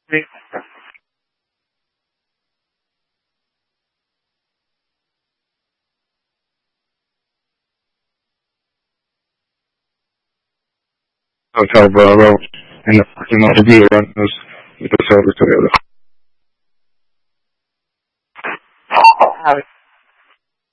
Hotel Bravo, and the parking lot will be run with the Silver Toyota.